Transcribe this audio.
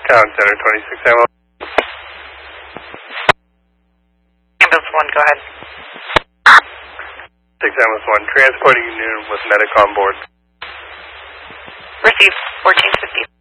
Town Center, 26 ambulance. Ambulance 1, go ahead. 6 ambulance 1, transporting you with medic on board. Received, 1450.